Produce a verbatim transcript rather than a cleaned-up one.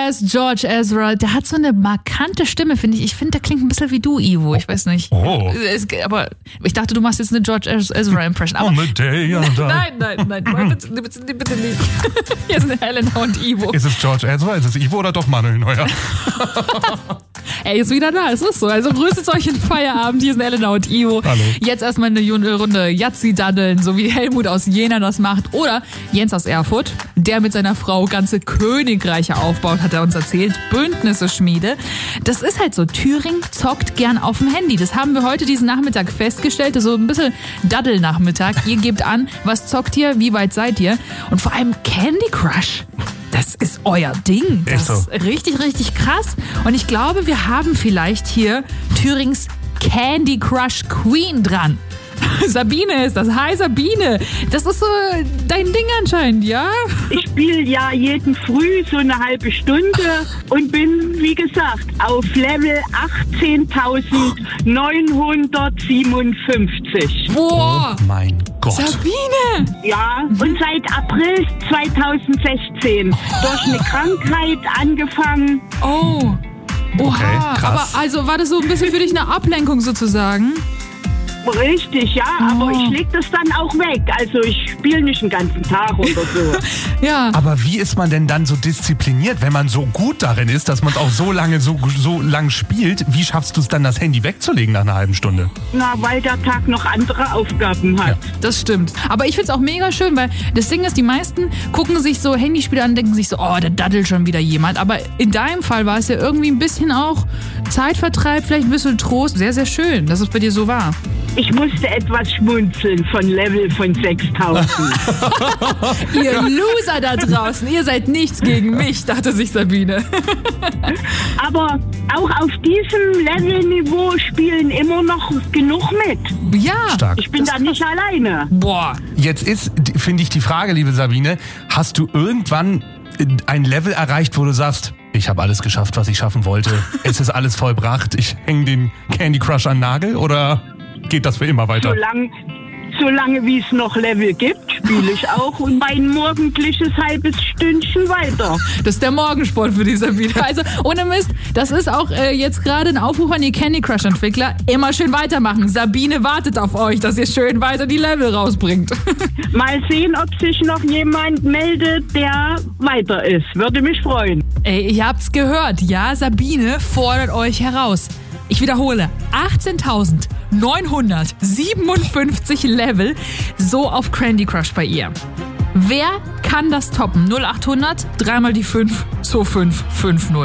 er ist George Ezra. Der hat so eine markante Stimme, finde ich. Ich finde, der klingt ein bisschen wie du, Ivo. Ich weiß nicht. Oh. Es, aber ich dachte, du machst jetzt eine George Ezra-Impression. Oh, mit der Nein, nein, nein. Bitte, bitte, bitte nicht. Hier sind Helena und Ivo. Ist es George Ezra? Ist es Ivo oder doch Manuel Neuer? Er ist wieder da, es ist so. Also grüßt euch in Feierabend. Hier sind Helena und Ivo. Hallo. Jetzt erstmal eine Runde Yazzi-Daddeln, so wie Helmut aus Jena das macht. Oder Jens aus Erfurt, der mit seiner Frau ganze Königreiche aufbaut, hat er uns erzählt. Bündnisse schmiede. Das ist halt so. Thüringen zockt gern auf dem Handy. Das haben wir heute diesen Nachmittag festgestellt. So ein bisschen Daddel-Nachmittag. Ihr gebt an, was zockt ihr, wie weit seid ihr? Und vor allem Candy Crush. Das ist euer Ding. Das ist richtig, richtig krass. Und ich glaube, wir haben vielleicht hier Thürings Candy Crush Queen dran. Sabine ist das. Hi Sabine. Das ist so dein Ding anscheinend, ja? Ich spiele ja jeden Früh so eine halbe Stunde und bin, wie gesagt, auf Level achtzehntausendneunhundertsiebenundfünfzig. Boah. Oh mein Gott. Sabine. Ja, und seit April zweitausendsechzehn durch eine Krankheit angefangen. Oh. Oha. Okay, krass. Aber also war das so ein bisschen für dich eine Ablenkung sozusagen? Richtig, ja, Oh. aber ich leg das dann auch weg. Also ich spiele nicht den ganzen Tag oder so. Ja. Aber wie ist man denn dann so diszipliniert, wenn man so gut darin ist, dass man es auch so lange so, so lang spielt? Wie schaffst du es dann, das Handy wegzulegen nach einer halben Stunde? Na, weil der Tag noch andere Aufgaben hat. Ja. Das stimmt. Aber ich find's auch mega schön, weil das Ding ist, die meisten gucken sich so Handyspiele an und denken sich so, oh, da daddelt schon wieder jemand. Aber in deinem Fall war es ja irgendwie ein bisschen auch Zeitvertreib, vielleicht ein bisschen Trost. Sehr, sehr schön, dass es bei dir so war. Ich musste etwas schmunzeln von Level von sechstausend. Ihr Loser da draußen, ihr seid nichts gegen mich, dachte sich Sabine. Aber auch auf diesem Levelniveau spielen immer noch genug mit. Ja. Stark. Ich bin da nicht alleine. Boah. Jetzt ist, finde ich, die Frage, liebe Sabine, hast du irgendwann ein Level erreicht, wo du sagst, ich habe alles geschafft, was ich schaffen wollte. Es ist alles vollbracht. Ich hänge den Candy Crush an den Nagel oder geht das für immer weiter? Solange, solange wie es noch Level gibt, spiele ich auch und mein morgendliches halbes Stündchen weiter. Das ist der Morgensport für die Sabine. Also ohne Mist, das ist auch äh, jetzt gerade ein Aufruf an die Candy Crush Entwickler. Immer schön weitermachen. Sabine wartet auf euch, dass ihr schön weiter die Level rausbringt. Mal sehen, ob sich noch jemand meldet, der weiter ist. Würde mich freuen. Ey, ihr habt's gehört. Ja, Sabine fordert euch heraus. Ich wiederhole, achtzehntausendneunhundertsiebenundfünfzig Level, so auf Candy Crush bei ihr. Wer kann das toppen? null achthundert, dreimal die fünf, zwei fünf fünf null.